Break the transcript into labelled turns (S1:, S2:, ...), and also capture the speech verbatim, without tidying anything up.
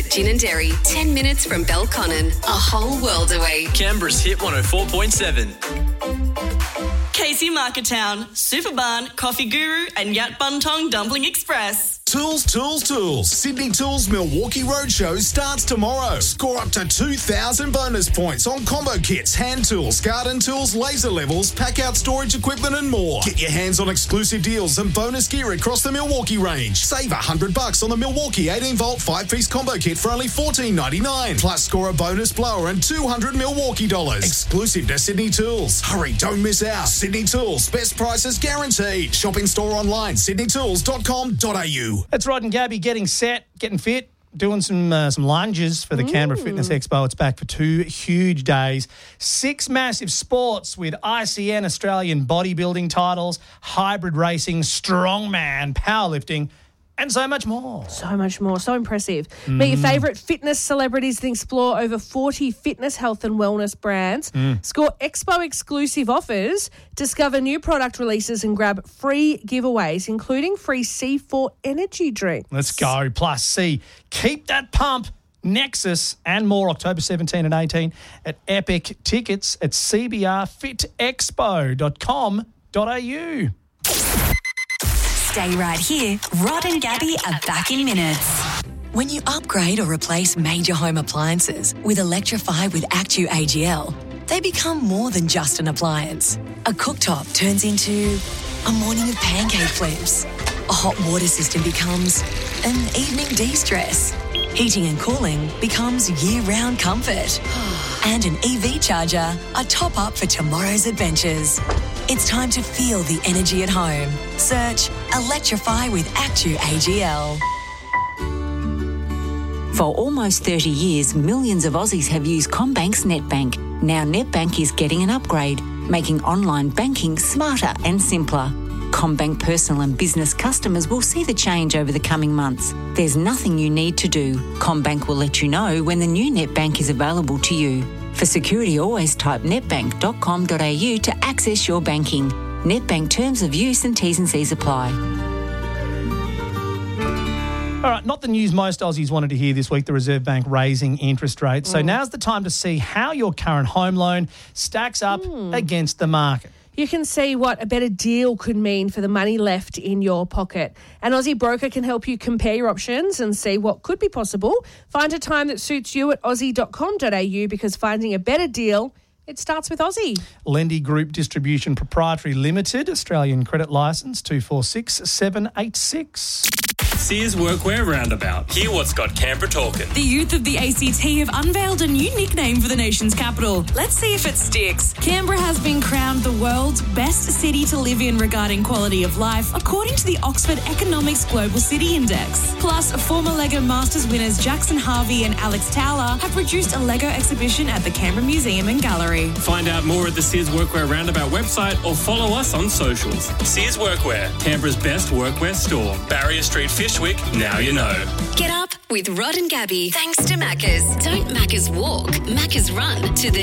S1: Macca's Gin and Dairy, ten minutes from Belconnen, a whole world away.
S2: Canberra's Hit one oh four point seven.
S3: Casey Marketown, Superbarn, Coffee Guru and Yat Buntong Dumpling Express.
S4: Tools, Tools, Tools. Sydney Tools Milwaukee Roadshow starts tomorrow. Score up to two thousand bonus points on combo kits, hand tools, garden tools, laser levels, pack-out storage equipment and more. Get your hands on exclusive deals and bonus gear across the Milwaukee range. Save one hundred bucks on the Milwaukee eighteen volt five-piece combo kit for only fourteen ninety-nine. Plus score a bonus blower and two hundred Milwaukee dollars. Exclusive to Sydney Tools. Hurry, don't miss out. Sydney Tools. Best prices guaranteed. Shop in store online, sydney tools dot com dot a u.
S5: That's Rod and Gabby getting set, getting fit, doing some uh, some lunges for the mm. Canberra Fitness Expo. It's back for two huge days. Six massive sports with I C N Australian bodybuilding titles, hybrid racing, strongman, powerlifting, and so much more.
S6: So much more. So impressive. Mm. Meet your favourite fitness celebrities and explore over forty fitness, health and wellness brands. Mm. Score Expo exclusive offers. Discover new product releases and grab free giveaways, including free C four energy drinks.
S5: Let's go. Plus C. Keep that pump. Nexus and more October seventeenth and eighteenth at Epic. Tickets at c b r fit expo dot com dot a u.
S7: Stay right here. Rod and Gabby are back in minutes. When you upgrade or replace major home appliances with Electrify with Actu A G L, they become more than just an appliance. A cooktop turns into a morning of pancake flips. A hot water system becomes an evening de-stress. Heating and cooling becomes year-round comfort. And an E V charger, a top-up for tomorrow's adventures. It's time to feel the energy at home. Search Electrify with Actu A G L.
S8: For almost thirty years, millions of Aussies have used CommBank's NetBank. Now NetBank is getting an upgrade, making online banking smarter and simpler. CommBank personal and business customers will see the change over the coming months. There's nothing you need to do. CommBank will let you know when the new NetBank is available to you. For security, always type netbank dot com dot a u to access your banking. NetBank terms of use and T's and C's apply.
S5: All right, not the news most Aussies wanted to hear this week, the Reserve Bank raising interest rates. So mm. now's the time to see how your current home loan stacks up mm. against the market.
S6: You can see what a better deal could mean for the money left in your pocket. An Aussie broker can help you compare your options and see what could be possible. Find a time that suits you at aussie dot com dot a u because finding a better deal, it starts with Aussie.
S5: Lendy Group Distribution Proprietary Limited, Australian credit licence two four six seven eight six.
S2: Sears Workwear Roundabout. Hear what's got Canberra talking.
S3: The youth of the A C T have unveiled a new nickname for the nation's capital. Let's see if it sticks. Canberra has been crowned the world's best city to live in regarding quality of life, according to the Oxford Economics Global City Index. Plus, former LEGO Masters winners Jackson Harvey and Alex Towler have produced a LEGO exhibition at the Canberra Museum and Gallery.
S2: Find out more at the Sears Workwear Roundabout website or follow us on socials. Sears Workwear, Canberra's best workwear store. Barrier Street, Fishwick, now you know.
S1: Get up with Rod and Gabby. Thanks to Macca's. Don't Macca's walk, Macca's run to the